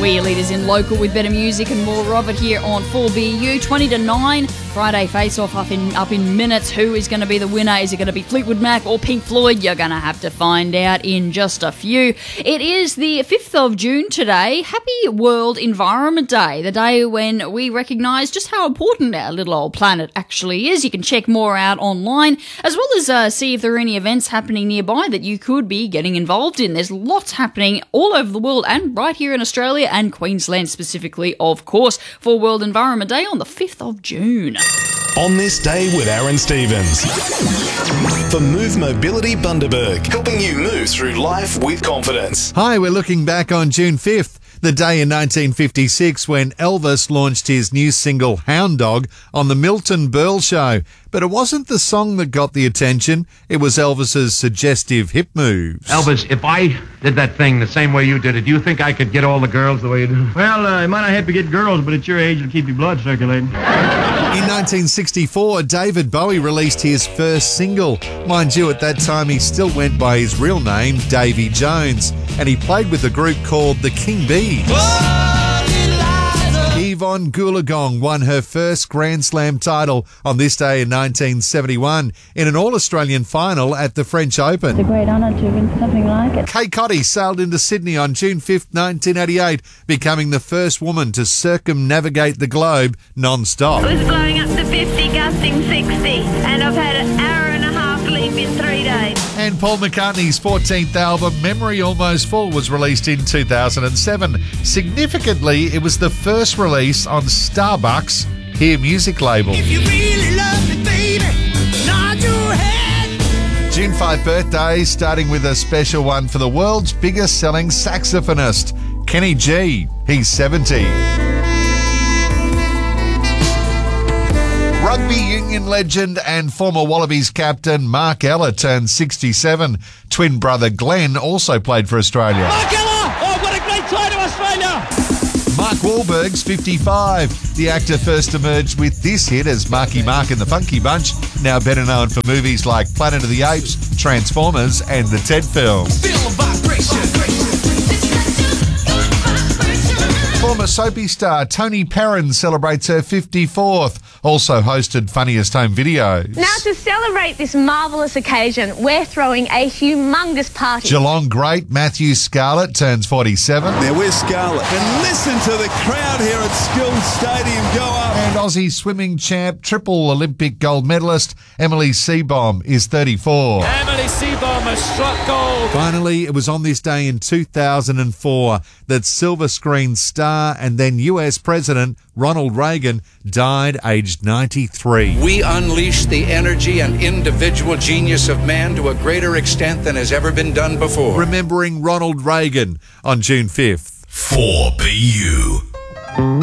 We're your leaders in local with better music and more of it here on 4BU. 20 to 9, Friday face-off up in minutes. Who is going to be the winner? Is it going to be Fleetwood Mac or Pink Floyd? You're going to have to find out in just a few. It is the 5th of June today. Happy World Environment Day, the day when we recognise just how important our little old planet actually is. You can check more out online, as well as see if there are any events happening nearby that you could be getting involved in. There's lots happening all over the world and right here in Australia and Queensland specifically, of course, for World Environment Day on the 5th of June. On this day with Aaron Stevens. For Move Mobility Bundaberg, helping you move through life with confidence. Hi, we're looking back on June 5th, the day in 1956 when Elvis launched his new single Hound Dog on the Milton Berle Show. But it wasn't the song that got the attention, it was Elvis's suggestive hip moves. Elvis, if I did that thing the same way you did it, do you think I could get all the girls the way you do? Well, you might not have to get girls, but at your age, it'll keep your blood circulating. In 1964, David Bowie released his first single. Mind you, at that time he still went by his real name, Davy Jones, and he played with a group called the King Bees. Yvonne Goolagong won her first Grand Slam title on this day in 1971 in an All-Australian final at the French Open. It's a great honour to win something like it. Kay Cotty sailed into Sydney on June 5th, 1988, becoming the first woman to circumnavigate the globe non-stop. It was blowing up to 50, gusting 60, and I've had an hour and a half leave in 3 days. And Paul McCartney's 14th album, Memory Almost Full, was released in 2007. Significantly, it was the first release on Starbucks' Hear Music label. If you really love me, baby, nod your head. June 5 birthdays, starting with a special one for the world's biggest selling saxophonist, Kenny G. He's 70. Rugby union legend and former Wallabies captain Mark Ella turned 67. Twin brother Glenn also played for Australia. Mark Ella! Oh, what a great try to Australia! Mark Wahlberg's 55. The actor first emerged with this hit as Marky Mark and the Funky Bunch, now better known for movies like Planet of the Apes, Transformers and the Ted film. Feel the vibration. Former soapy star Toni Perrin celebrates her 54th. Also hosted Funniest Home Videos. Now, to celebrate this marvellous occasion, we're throwing a humongous party. Geelong great Matthew Scarlett turns 47. Now where's Scarlett? And listen to the crowd here at Skills Stadium go up. And Aussie swimming champ, triple Olympic gold medalist Emily Seebohm is 34. Emily Seebohm has struck gold. Finally, it was on this day in 2004 that silver screen star and then US President Ronald Reagan died aged 93. We unleash the energy and individual genius of man to a greater extent than has ever been done before. Remembering Ronald Reagan on June 5th. 4BU.